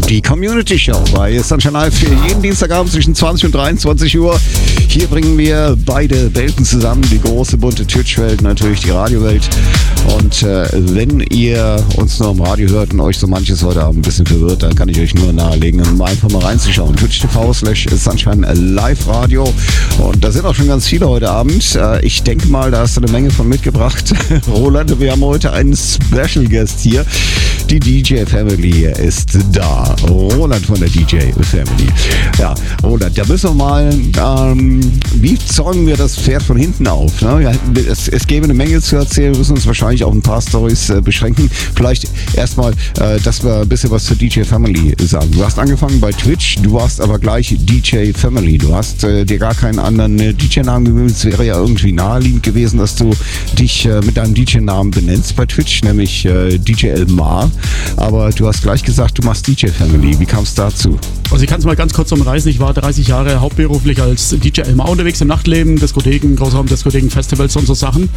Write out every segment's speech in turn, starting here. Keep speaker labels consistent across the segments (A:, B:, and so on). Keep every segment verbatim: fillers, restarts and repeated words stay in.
A: Die Community Show bei Sunshine Live jeden Dienstagabend zwischen zwanzig und dreiundzwanzig Uhr. Hier bringen wir beide Welten zusammen, die große bunte Twitch-Welt, natürlich die Radiowelt. Und äh, wenn ihr uns nur am Radio hört und euch so manches heute Abend ein bisschen verwirrt, dann kann ich euch nur nahelegen, um einfach mal reinzuschauen. Twitch Punkt T V slash Sunshine Live Radio. Und da sind auch schon ganz viele heute Abend. Äh, ich denke mal, da hast du eine Menge von mitgebracht. Roland, wir haben heute einen Special Guest hier. Die D J Family ist da. Roland von der D J Family. Ja, Roland, da müssen wir mal, ähm, wie zäumen wir das Pferd von hinten auf? Ne? Ja, es, es gäbe eine Menge zu erzählen, wir müssen uns wahrscheinlich auf ein paar Storys äh, beschränken. Vielleicht erstmal, äh, dass wir ein bisschen was zur D J Family sagen. Du hast angefangen bei Twitch, du warst aber gleich D J Family. Du hast äh, dir gar keinen anderen äh, D J-Namen gewählt. Es wäre ja irgendwie naheliegend gewesen, dass du dich äh, mit deinem D J-Namen benennst bei Twitch, nämlich äh, D J Elmar. Aber du hast gleich gesagt, du machst D J Family. Wie kam es dazu?
B: Also ich kann es mal ganz kurz umreißen. Ich war dreißig Jahre hauptberuflich als D J Elmar unterwegs im Nachtleben, Diskotheken, Großraumdiskotheken, Festivals und so Sachen.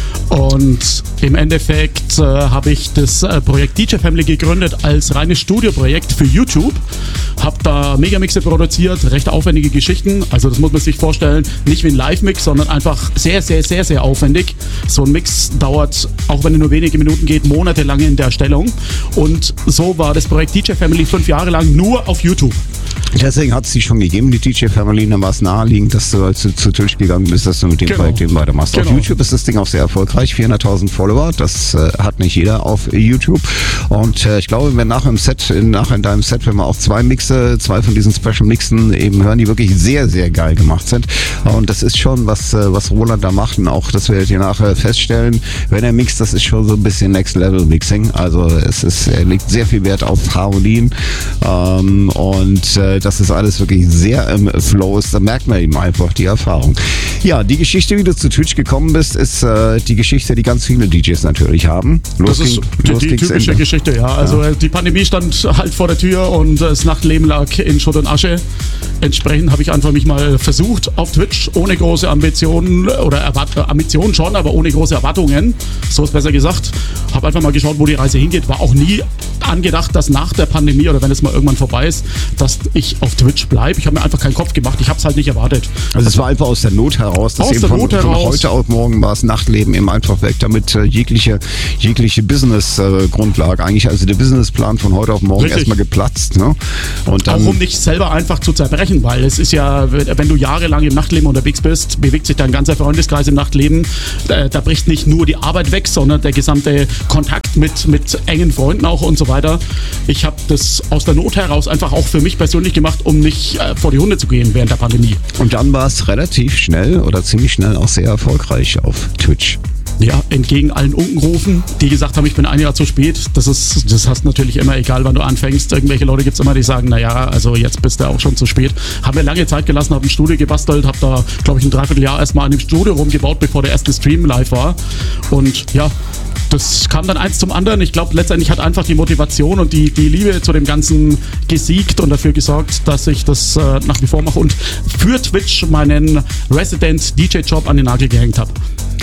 B: Und im Endeffekt äh, habe ich das äh, Projekt D J Family gegründet als reines Studioprojekt für YouTube. Habe da Megamixe produziert, recht aufwendige Geschichten. Also das muss man sich vorstellen, nicht wie ein Live-Mix, sondern einfach sehr, sehr, sehr, sehr aufwendig. So ein Mix dauert, auch wenn er nur wenige Minuten geht, monatelang in der Erstellung. Und so war das Projekt D J Family fünf Jahre lang nur auf YouTube.
A: Deswegen hat es die schon gegeben, die D J Family. Dann war es naheliegend, dass du, als du zu Twitch gegangen bist, dass du mit dem genau. Projekt eben weitermachst. Genau. Auf YouTube ist das Ding auch sehr erfolgreich. vierhunderttausend Follower, das äh, hat nicht jeder auf YouTube. Und äh, ich glaube, wenn nachher im Set, in, nachher in deinem Set, wenn wir auch zwei Mixe, zwei von diesen Special Mixen eben hören, die wirklich sehr, sehr geil gemacht sind. Und das ist schon, was, äh, was Roland da macht. Und auch, das werdet ihr nachher feststellen, wenn er mixt, das ist schon so ein bisschen Next Level Mixing. Also es ist, er legt sehr viel Wert auf Harmonien. Ähm, und äh, das ist alles wirklich sehr im Flow ist, da merkt man eben einfach die Erfahrung. Ja, die Geschichte, wie du zu Twitch gekommen bist, ist äh, die Geschichte, die ganz viele D Js natürlich haben.
B: Los das ging, ist die, die typische Ende. Geschichte, ja. Also ja. Die Pandemie stand halt vor der Tür und das Nachtleben lag in Schutt und Asche. Entsprechend habe ich einfach mich mal versucht auf Twitch, ohne große Ambitionen oder Erwart- Ambitionen schon, aber ohne große Erwartungen, so ist besser gesagt. Habe einfach mal geschaut, wo die Reise hingeht. War auch nie angedacht, dass nach der Pandemie oder wenn es mal irgendwann vorbei ist, dass ich auf Twitch bleibe. Ich habe mir einfach keinen Kopf gemacht. Ich habe es halt nicht erwartet.
A: Also es war einfach aus der Not heraus. Dass
B: aus
A: eben
B: der
A: von,
B: Not
A: von
B: heraus.
A: Heute auf morgen war das Nachtleben eben einfach weg, damit äh, jegliche, jegliche Business-Grundlage, äh, eigentlich also der Businessplan von heute auf morgen
B: Richtig.
A: erstmal geplatzt. Ne? Und dann,
B: auch um dich selber einfach zu zerbrechen, weil es ist ja, wenn du jahrelang im Nachtleben unterwegs bist, bewegt sich dein ganzer Freundeskreis im Nachtleben. Da, da bricht nicht nur die Arbeit weg, sondern der gesamte Kontakt mit, mit engen Freunden auch und so weiter. Ich habe das aus der Not heraus einfach auch für mich persönlich gemacht, um nicht äh, vor die Hunde zu gehen während der Pandemie.
A: Und dann war es relativ schnell oder ziemlich schnell auch sehr erfolgreich auf Twitch.
B: Ja, entgegen allen Unkenrufen, die gesagt haben, ich bin ein Jahr zu spät. Das ist, das hast natürlich immer, egal wann du anfängst. Irgendwelche Leute gibt es immer, die sagen, naja, also jetzt bist du auch schon zu spät. Haben wir lange Zeit gelassen, habe ein Studio gebastelt, habe da, glaube ich, ein Dreivierteljahr erstmal an dem Studio rumgebaut, bevor der erste Stream live war. Und ja, das kam dann eins zum anderen. Ich glaube, letztendlich hat einfach die Motivation und die, die Liebe zu dem Ganzen gesiegt und dafür gesorgt, dass ich das äh, nach wie vor mache und für Twitch meinen Resident D J-Job an den Nagel gehängt habe.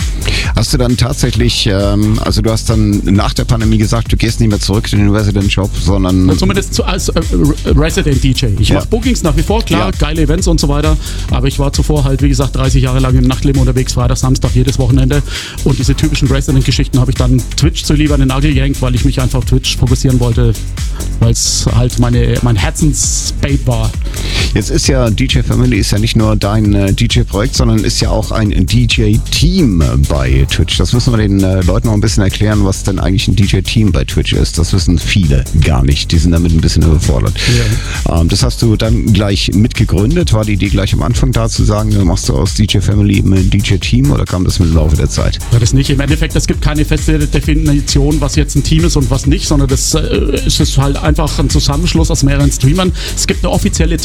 A: Hast du dann tatsächlich, ähm, also du hast dann nach der Pandemie gesagt, du gehst nicht mehr zurück in den Resident-Job, sondern...
B: Und zumindest zu, als äh, Resident-D J. Ich ja. mache Bookings nach wie vor, klar, ja. geile Events und so weiter, aber ich war zuvor halt, wie gesagt, dreißig Jahre lang im Nachtleben unterwegs, Freitag, Samstag, jedes Wochenende und diese typischen Resident-Geschichten habe ich dann Twitch zu lieber an den Nagel gehängt, weil ich mich einfach auf Twitch fokussieren wollte, weil es halt meine, mein Herzensbait war.
A: Jetzt ist ja D J Family ist ja nicht nur dein äh, D J-Projekt, sondern ist ja auch ein D J-Team bei Twitch. Das müssen wir den äh, Leuten noch ein bisschen erklären, was denn eigentlich ein D J-Team bei Twitch ist. Das wissen viele gar nicht. Die sind damit ein bisschen überfordert. Ja. Ähm, das hast du dann gleich mitgegründet. War die Idee gleich am Anfang da zu sagen, machst du aus D J Family ein D J-Team oder kam das mit dem Laufe der Zeit?
B: Ja, das nicht. Im Endeffekt, es gibt keine feste Definition, was jetzt ein Team ist und was nicht, sondern das äh, ist halt einfach ein Zusammenschluss aus mehreren Streamern. Es gibt eine offizielle Twitch-Funktion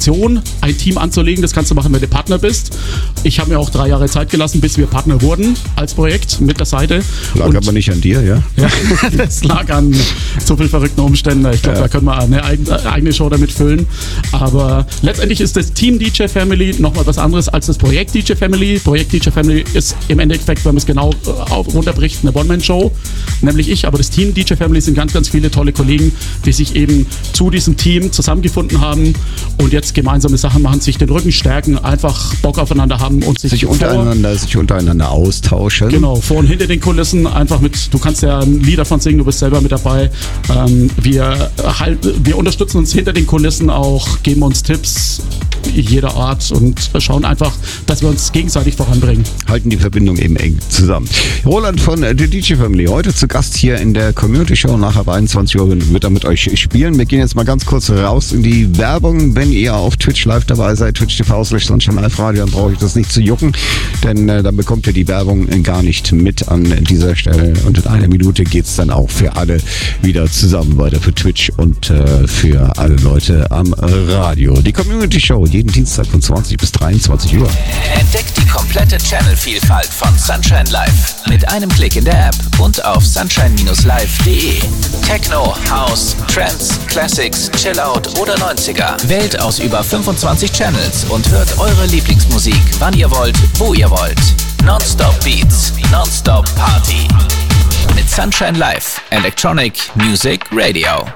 B: Option, ein Team anzulegen. Das kannst du machen, wenn du Partner bist. Ich habe mir auch drei Jahre Zeit gelassen, bis wir Partner wurden als Projekt mit der Seite.
A: Lag und, aber nicht an dir, ja?
B: Ja, das lag an so vielen verrückten Umständen. Ich glaube, ja. da können wir eine eigene Show damit füllen. Aber letztendlich ist das Team D J Family nochmal was anderes als das Projekt D J Family. Projekt D J Family ist im Endeffekt, wenn man es genau runterbricht, eine One-Man-Show, nämlich ich. Aber das Team D J Family sind ganz, ganz viele tolle Kollegen, die sich eben zu diesem Team zusammengefunden haben und jetzt gemeinsame Sachen machen, sich den Rücken stärken, einfach Bock aufeinander haben und sich,
A: sich untereinander, vor, sich untereinander austauschen.
B: Genau, vor und hinter den Kulissen einfach mit, du kannst ja ein Lied davon singen, du bist selber mit dabei. Ähm, wir, halt, wir unterstützen uns hinter den Kulissen auch, geben uns Tipps jeder Art und schauen einfach, dass wir uns gegenseitig voranbringen.
A: Halten die Verbindung eben eng zusammen. Roland von der D J Family, heute zu Gast hier in der Community Show. Nachher ab einundzwanzig Uhr wird er mit euch spielen. Wir gehen jetzt mal ganz kurz raus in die Werbung. Wenn ihr auf Twitch live dabei seid, Twitch T V slash Sunshine Live Radio, dann brauche ich das nicht zu jucken, denn äh, dann bekommt ihr die Werbung gar nicht mit an dieser Stelle. Und in einer Minute geht es dann auch für alle wieder zusammen weiter für Twitch und äh, für alle Leute am Radio. Die Community Show jeden Dienstag von zwanzig bis dreiundzwanzig Uhr.
C: Entdeckt die komplette Channel-Vielfalt von Sunshine Live mit einem Klick in der App und auf sunshine Bindestrich live punkt de. Techno, House, Trance, Classics, Chillout oder neunziger. Wählt aus über fünfundzwanzig Channels und hört eure Lieblingsmusik, wann ihr wollt, wo ihr wollt. Nonstop Beats, Nonstop Party. Mit Sunshine Live, Electronic Music Radio.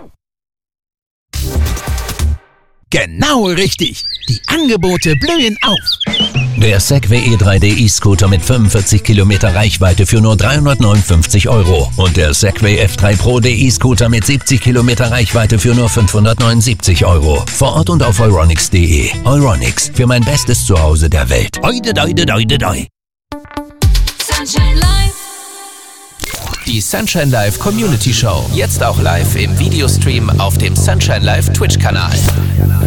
D: Genau richtig. Die Angebote blühen auf.
E: Der Segway E drei D E-Scooter mit fünfundvierzig Kilometer Reichweite für nur dreihundertneunundfünfzig Euro. Und der Segway F drei Pro D E-Scooter mit siebzig Kilometer Reichweite für nur fünfhundertneunundsiebzig Euro. Vor Ort und auf euronics punkt de. Euronics, für mein bestes Zuhause der Welt. Oide, doide, doide, doi.
C: Sunshine Live. Die Sunshine Live Community Show. Jetzt auch live im Videostream auf dem Sunshine Live Twitch-Kanal.